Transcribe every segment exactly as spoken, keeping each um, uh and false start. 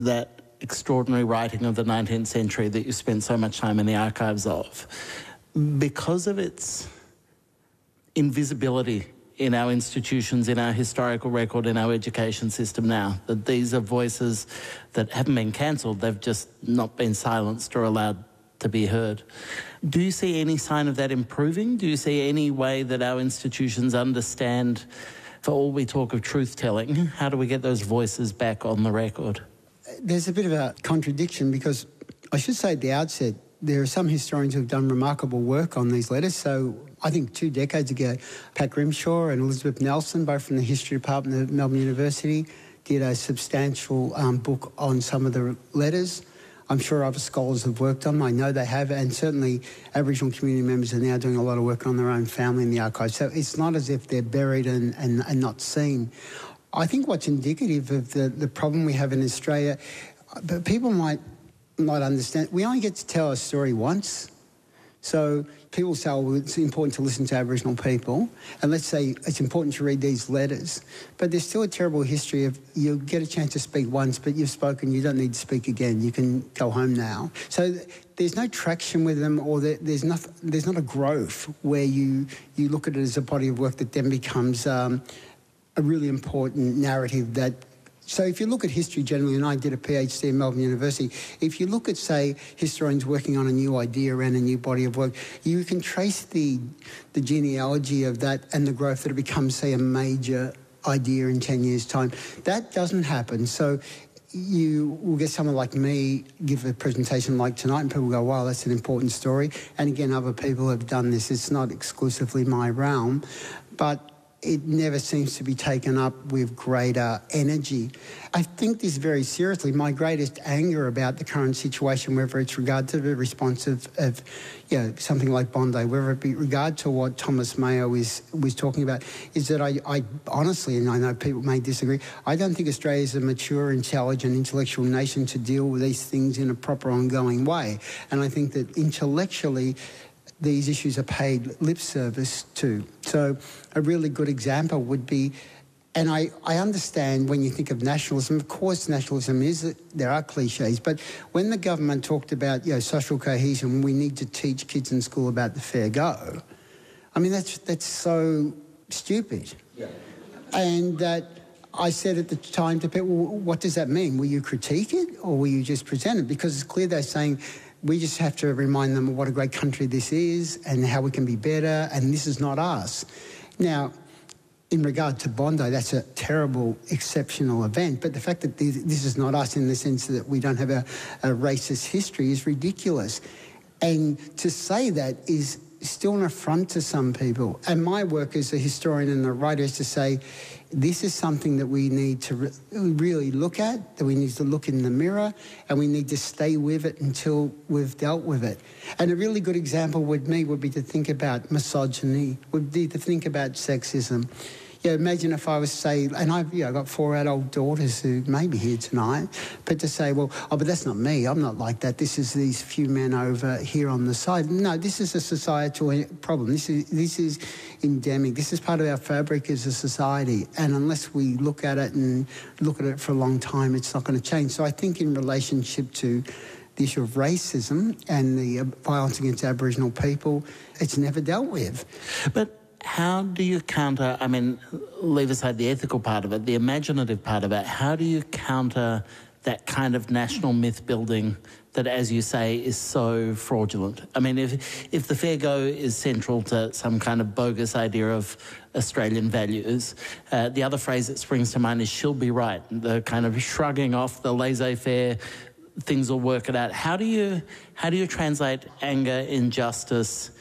that extraordinary writing of the nineteenth century that you spent so much time in the archives of, because of its invisibility in our institutions, in our historical record, in our education system now, that these are voices that haven't been cancelled, they've just not been silenced or allowed to be heard. Do you see any sign of that improving? Do you see any way that our institutions understand, for all we talk of truth-telling, how do we get those voices back on the record? There's a bit of a contradiction because I should say at the outset, there are some historians who have done remarkable work on these letters. So I think two decades ago, Pat Grimshaw and Elizabeth Nelson, both from the History Department of Melbourne University, did a substantial um, book on some of the letters. I'm sure other scholars have worked on them. I know they have, and certainly Aboriginal community members are now doing a lot of work on their own family in the archives. So it's not as if they're buried and, and, and not seen. I think what's indicative of the, the problem we have in Australia, but people might not understand, we only get to tell a story once. So people say, oh, it's important to listen to Aboriginal people, and let's say it's important to read these letters. But there's still a terrible history of you get a chance to speak once, but you've spoken, you don't need to speak again. You can go home now. So there's no traction with them, or there's not, there's not a growth where you, you look at it as a body of work that then becomes um, a really important narrative that... So if you look at history generally, and I did a PhD at Melbourne University, if you look at, say, historians working on a new idea around a new body of work, you can trace the, the genealogy of that and the growth that it becomes, say, a major idea in ten years' time. That doesn't happen. So you will get someone like me give a presentation like tonight and people go, wow, that's an important story. And again, other people have done this. It's not exclusively my realm. But it never seems to be taken up with greater energy. I think this very seriously. My greatest anger about the current situation, whether it's regard to the response of, of you know, something like Bondi, whether it be regard to what Thomas Mayo is, was talking about, is that I, I honestly, and I know people may disagree, I don't think Australia is a mature, intelligent, intellectual nation to deal with these things in a proper, ongoing way. And I think that intellectually, these issues are paid lip service to. So a really good example would be, and I, I understand when you think of nationalism, of course nationalism is, there are cliches, but when the government talked about, you know, social cohesion, we need to teach kids in school about the fair go, I mean, that's, that's so stupid. Yeah. And that I said at the time to people, well, what does that mean? Will you critique it or will you just present it? Because it's clear they're saying, we just have to remind them of what a great country this is and how we can be better, and this is not us. Now, in regard to Bondi, that's a terrible, exceptional event, but the fact that this is not us in the sense that we don't have a, a racist history is ridiculous. And to say that is still an affront to some people. And my work as a historian and a writer is to say, this is something that we need to re really look at, that we need to look in the mirror, and we need to stay with it until we've dealt with it. And a really good example with me would be to think about misogyny, would be to think about sexism. Yeah, imagine if I was, say, and I've you know, got four adult daughters who may be here tonight, but to say, well, oh, but that's not me, I'm not like that, this is these few men over here on the side. No, this is a societal problem. This is, this is endemic. This is part of our fabric as a society, and unless we look at it and look at it for a long time, it's not going to change. So I think in relationship to the issue of racism and the violence against Aboriginal people, it's never dealt with. But how do you counter, I mean, leave aside the ethical part of it, the imaginative part of it, how do you counter that kind of national myth building that, as you say, is so fraudulent? I mean, if, if the fair go is central to some kind of bogus idea of Australian values, uh, the other phrase that springs to mind is she'll be right, the kind of shrugging off the laissez-faire, things will work it out. How do you, how do you translate anger, injustice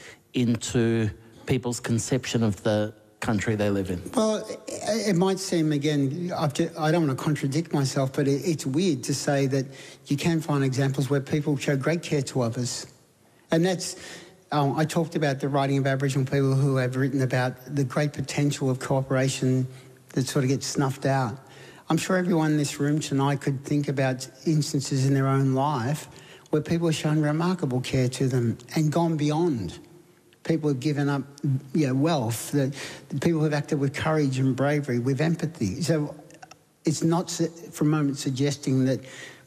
into people's conception of the country they live in? Well, it might seem, again, I don't want to contradict myself, but it's weird to say that you can find examples where people show great care to others. And that's, um, I talked about the writing of Aboriginal people who have written about the great potential of cooperation that sort of gets snuffed out. I'm sure everyone in this room tonight could think about instances in their own life where people have shown remarkable care to them and gone beyond. People have given up you know, wealth, the, the people have acted with courage and bravery, with empathy. So it's not for a moment suggesting that